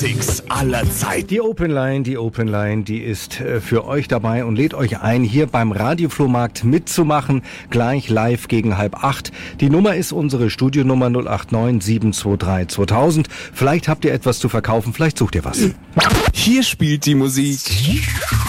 Dings aller Zeit. Die Open Line, die ist für euch dabei und lädt euch ein, hier beim Radioflohmarkt mitzumachen. Gleich live gegen 7:30. Die Nummer ist unsere Studionummer 089 723 2000. Vielleicht habt ihr etwas zu verkaufen, vielleicht sucht ihr was. Hier spielt die Musik